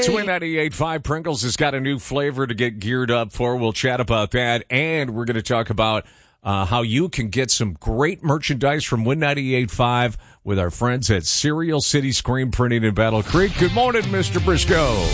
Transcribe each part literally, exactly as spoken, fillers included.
It's Win ninety-eight point five. Pringles has got a new flavor to get geared up for. We'll chat about that, and we're going to talk about uh, how you can get some great merchandise from Win ninety-eight point five with our friends at Cereal City Screen Printing in Battle Creek. Good morning, Mister Briscoe.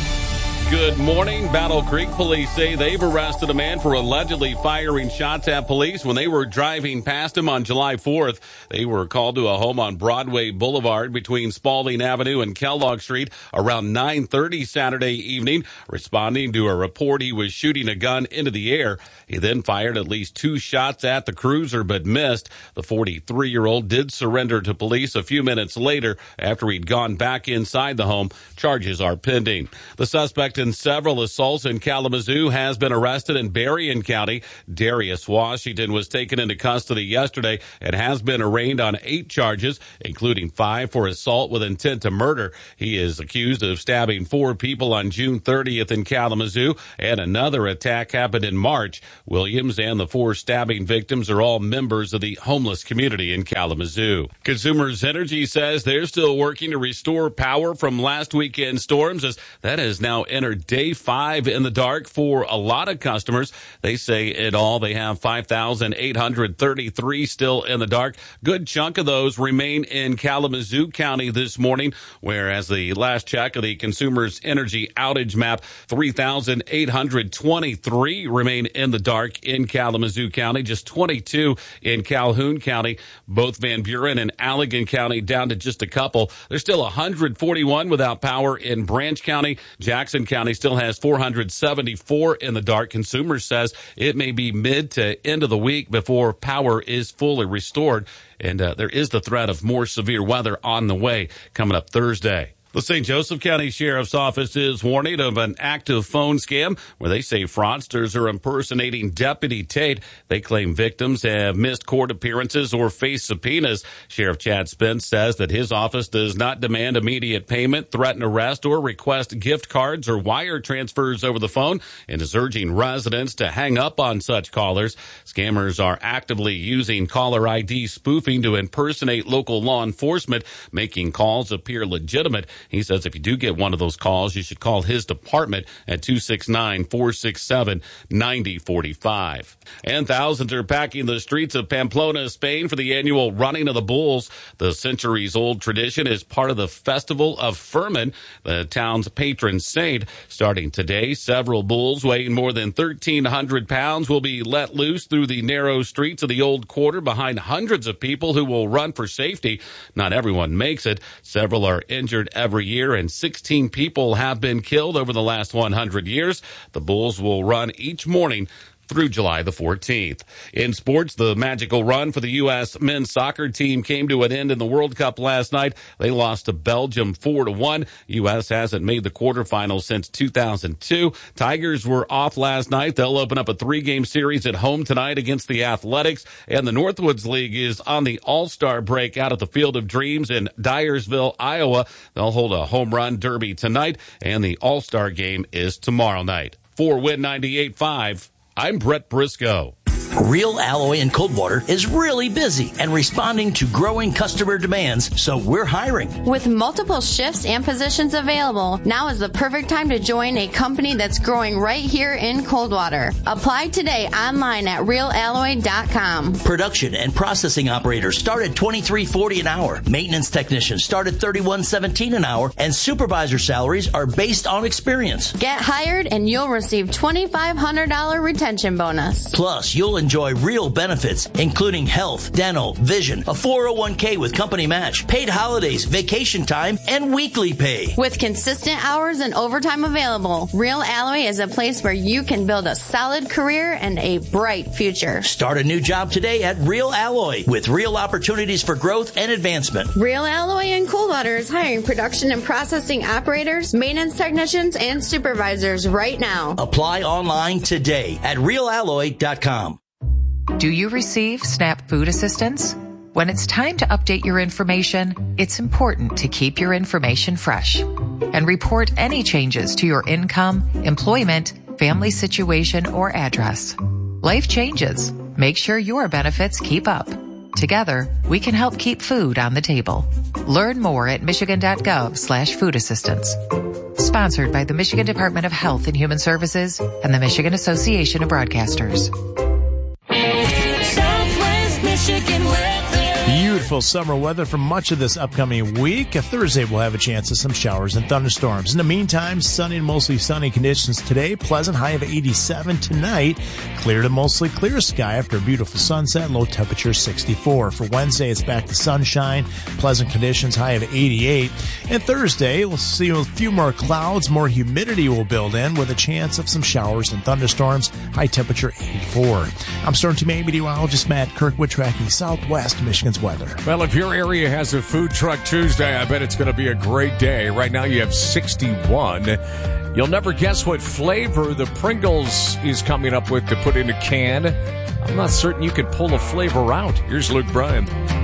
Good morning. Battle Creek police say they've arrested a man for allegedly firing shots at police when they were driving past him on July fourth. They were called to a home on Broadway Boulevard between Spalding Avenue and Kellogg Street around nine thirty Saturday evening. Responding to a report he was shooting a gun into the air. He then fired at least two shots at the cruiser but missed. The forty-three-year-old did surrender to police a few minutes later after he'd gone back inside the home. Charges are pending. The suspect in several assaults in Kalamazoo has been arrested in Berrien County. Darius Washington was taken into custody yesterday and has been arraigned on eight charges, including five for assault with intent to murder. He is accused of stabbing four people on June thirtieth in Kalamazoo, and another attack happened in March. Williams and the four stabbing victims are all members of the homeless community in Kalamazoo. Consumers Energy says they're still working to restore power from last weekend's storms, as that has now entered day five in the dark for a lot of customers. They say in all they have five thousand eight hundred thirty-three still in the dark. Good chunk of those remain in Kalamazoo County this morning, whereas the last check of the Consumers Energy outage map, three thousand eight hundred twenty-three remain in the dark in Kalamazoo County, just twenty-two in Calhoun County, both Van Buren and Allegan County down to just a couple. There's still one hundred forty-one without power in Branch County. Jackson County still has four hundred seventy-four in the dark. Consumers says it may be mid to end of the week before power is fully restored. And uh, there is the threat of more severe weather on the way coming up Thursday. The Saint Joseph County Sheriff's Office is warning of an active phone scam where they say fraudsters are impersonating Deputy Tate. They claim victims have missed court appearances or face subpoenas. Sheriff Chad Spence says that his office does not demand immediate payment, threaten arrest, or request gift cards or wire transfers over the phone, and is urging residents to hang up on such callers. Scammers are actively using caller I D spoofing to impersonate local law enforcement, making calls appear legitimate. He says if you do get one of those calls, you should call his department at two six nine, four six seven, nine zero four five. And thousands are packing the streets of Pamplona, Spain for the annual Running of the Bulls. The centuries-old tradition is part of the Festival of Fermin, the town's patron saint. Starting today, several bulls weighing more than thirteen hundred pounds will be let loose through the narrow streets of the Old Quarter behind hundreds of people who will run for safety. Not everyone makes it. Several are injured every year, and sixteen people have been killed over the last one hundred years. The Bulls will run each morning through July the fourteenth. In sports, the magical run for the U S men's soccer team came to an end in the World Cup last night. They lost to Belgium four to one. U S hasn't made the quarterfinals since two thousand two. Tigers were off last night. They'll open up a three-game series at home tonight against the Athletics. And the Northwoods League is on the All-Star break out at the Field of Dreams in Dyersville, Iowa. They'll hold a home run derby tonight, and the All-Star game is tomorrow night. For Win ninety-eight point five, I'm Brett Briscoe. Real Alloy in Coldwater is really busy and responding to growing customer demands, so we're hiring. With multiple shifts and positions available, now is the perfect time to join a company that's growing right here in Coldwater. Apply today online at real alloy dot com. Production and processing operators start at twenty-three forty an hour. Maintenance technicians start at thirty-one seventeen an hour, and supervisor salaries are based on experience. Get hired and you'll receive twenty-five hundred dollars retention bonus. Plus, you'll enjoy real benefits, including health, dental, vision, a four oh one k with company match, paid holidays, vacation time, and weekly pay. With consistent hours and overtime available, Real Alloy is a place where you can build a solid career and a bright future. Start a new job today at Real Alloy with real opportunities for growth and advancement. Real Alloy in Coldwater is hiring production and processing operators, maintenance technicians, and supervisors right now. Apply online today at real alloy dot com. Do you receive SNAP food assistance? When it's time to update your information, it's important to keep your information fresh and report any changes to your income, employment, family situation, or address. Life changes. Make sure your benefits keep up. Together, we can help keep food on the table. Learn more at michigan dot gov slash food assistance. Sponsored by the Michigan Department of Health and Human Services and the Michigan Association of Broadcasters. Southwest Michigan weather. Beautiful summer weather for much of this upcoming week. Thursday, we'll have a chance of some showers and thunderstorms. In the meantime, sunny and mostly sunny conditions today. Pleasant, high of eighty-seven tonight. Clear to mostly clear sky after a beautiful sunset. Low temperature sixty-four. For Wednesday, it's back to sunshine. Pleasant conditions, high of eighty-eight. And Thursday, we'll see a few more clouds. More humidity will build in with a chance of some showers and thunderstorms. High temperature eighty-four. I'm Storm Team meteorologist Matt Kirkwood tracking Southwest Michigan's weather. Well, if your area has a food truck Tuesday, I bet it's going to be a great day. Right now you have sixty-one. You'll never guess what flavor the Pringles is coming up with to put in a can. I'm not certain you could pull a flavor out. Here's Luke Bryan.